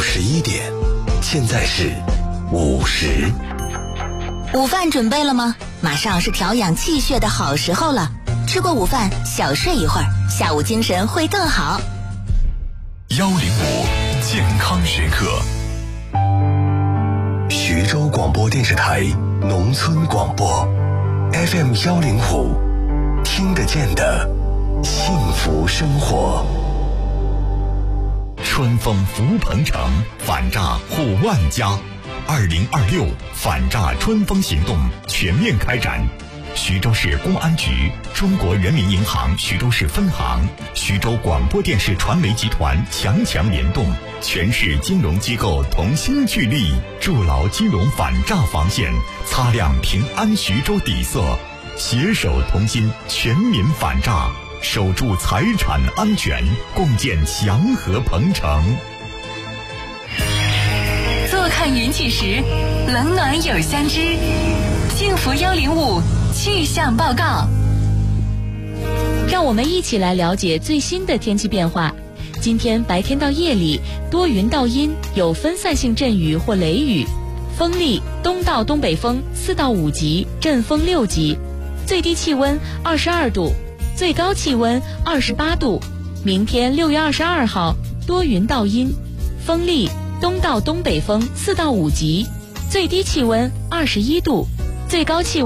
51点，现在是50。 午饭准备了吗？马上是调养气血的好时候了。吃过午饭，小睡一会儿，下午精神会更好。 105健康时刻。 徐州广播电视台农村广播 FM 105，听得见的幸福生活。 春风福鹏城，反诈护万家。2026反诈春风行动全面开展。徐州市公安局、中国人民银行徐州市分行、徐州广播电视传媒集团强联动，全市金融机构同心聚力，筑牢金融反诈防线，擦亮平安徐州底色，携手同心，全民反诈，守住财产安全，共建祥和鹏城。 坐看云起时，冷暖有相知。幸福105气象报告， 让我们一起来了解最新的天气变化。今天白天到夜里多云到阴，有分散性阵雨或雷雨，风力东到东北风4到5级，阵风6级，最低气温22度，最高气温28度。明天6月22号多云到阴，风力东到东北风4到5级，最低气温21度，最高气温